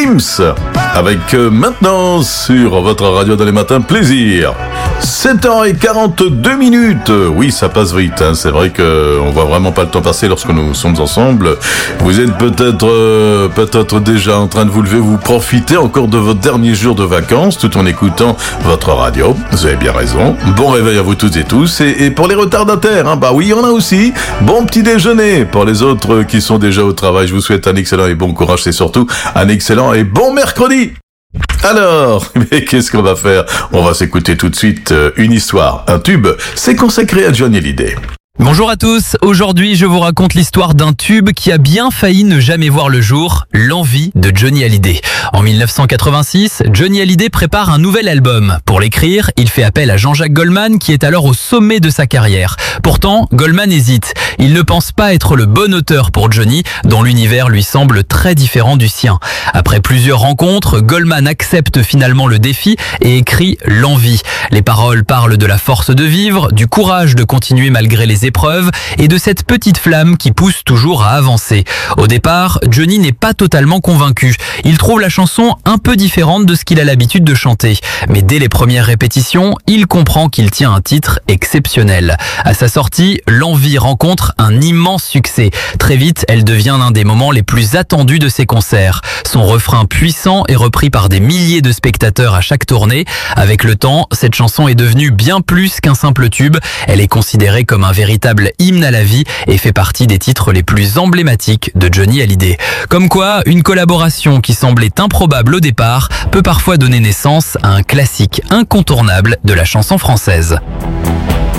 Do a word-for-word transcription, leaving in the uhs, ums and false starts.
Gims, avec euh, maintenant sur votre radio dans les matins plaisir. sept heures quarante-deux minutes. Oui, ça passe vite, hein. C'est vrai que on voit vraiment pas le temps passer lorsque nous sommes ensemble. Vous êtes peut-être euh, peut-être déjà en train de vous lever, vous profitez encore de votre dernier jour de vacances tout en écoutant votre radio. Vous avez bien raison. Bon réveil à vous toutes et tous. Et, et pour les retardataires, hein, bah oui, il y en a aussi. Bon petit déjeuner. Pour les autres qui sont déjà au travail, je vous souhaite un excellent et bon courage. C'est surtout un excellent et bon mercredi. Alors, mais qu'est-ce qu'on va faire? On va s'écouter tout de suite euh, une histoire, un tube. C'est consacré à Johnny Hallyday. Bonjour à tous, aujourd'hui je vous raconte l'histoire d'un tube qui a bien failli ne jamais voir le jour, L'Envie de Johnny Hallyday. En mille neuf cent quatre-vingt-six, Johnny Hallyday prépare un nouvel album. Pour l'écrire, il fait appel à Jean-Jacques Goldman qui est alors au sommet de sa carrière. Pourtant, Goldman hésite. Il ne pense pas être le bon auteur pour Johnny, dont l'univers lui semble très différent du sien. Après plusieurs rencontres, Goldman accepte finalement le défi et écrit L'Envie. Les paroles parlent de la force de vivre, du courage de continuer malgré les épreuves et de cette petite flamme qui pousse toujours à avancer. Au départ, Johnny n'est pas totalement convaincu. Il trouve la chanson un peu différente de ce qu'il a l'habitude de chanter. Mais dès les premières répétitions, il comprend qu'il tient un titre exceptionnel. À sa sortie, L'Envie rencontre un immense succès. Très vite, elle devient l'un des moments les plus attendus de ses concerts. Son refrain puissant est repris par des milliers de spectateurs à chaque tournée. Avec le temps, cette chanson est devenue bien plus qu'un simple tube. Elle est considérée comme un véritable hymne à la vie et fait partie des titres les plus emblématiques de Johnny Hallyday. Comme quoi, une collaboration qui semblait improbable au départ peut parfois donner naissance à un classique incontournable de la chanson française.